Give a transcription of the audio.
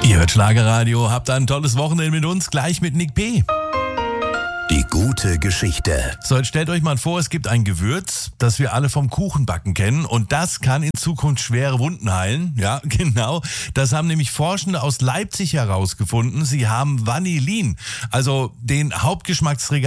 Ihr hört Schlagerradio, habt ein tolles Wochenende mit uns, gleich mit Nick P. Die gute Geschichte. So, jetzt stellt euch mal vor, es gibt ein Gewürz, das wir alle vom Kuchenbacken kennen und das kann in Zukunft schwere Wunden heilen. Ja, genau. Das haben nämlich Forschende aus Leipzig herausgefunden. Sie haben Vanillin, also den Hauptgeschmacksträger